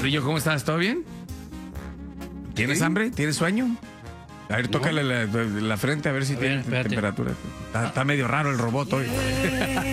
Gordillo, ¿cómo estás? ¿Todo bien? ¿Tienes hambre? ¿Tienes sueño? A ver, tócale la frente a ver si tiene temperatura. Está medio raro el robot hoy.